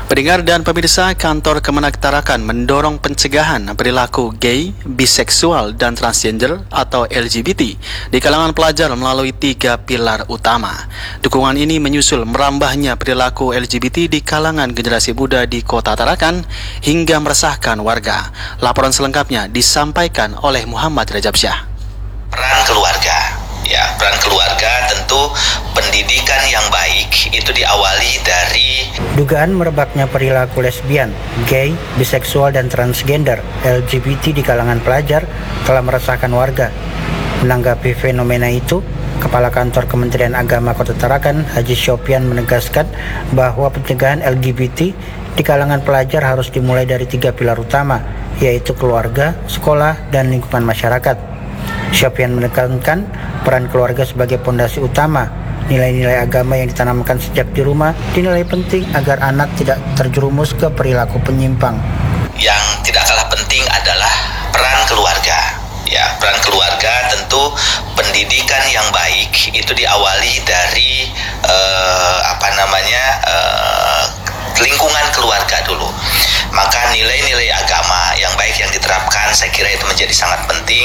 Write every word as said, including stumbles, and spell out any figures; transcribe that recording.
Pendengar dan pemirsa, Kantor Kemenak Tarakan mendorong pencegahan perilaku gay, biseksual, dan transgender atau L G B T di kalangan pelajar melalui tiga pilar utama. Dukungan ini menyusul merambahnya perilaku L G B T di kalangan generasi muda di Kota Tarakan hingga meresahkan warga. Laporan selengkapnya disampaikan oleh Muhammad Rajab Syah. Peran keluarga. Ya, peran keluarga tentu pendidikan yang baik itu diawali dari dugaan merebaknya perilaku lesbian, gay, biseksual, dan transgender L G B T di kalangan pelajar telah meresahkan warga. Menanggapi fenomena itu, Kepala Kantor Kementerian Agama Kota Tarakan, Haji Syopian, menegaskan bahwa pencegahan L G B T di kalangan pelajar harus dimulai dari tiga pilar utama, yaitu keluarga, sekolah, dan lingkungan masyarakat. Syopian menekankan peran keluarga sebagai pondasi utama. Nilai-nilai agama yang ditanamkan sejak di rumah dinilai penting agar anak tidak terjerumus ke perilaku penyimpang. Yang tidak kalah penting adalah peran keluarga. Ya, peran keluarga tentu pendidikan yang baik itu diawali dari eh, apa namanya eh, lingkungan keluarga dulu. Maka nilai-nilai agama yang baik yang diterapkan, saya kira itu menjadi sangat penting.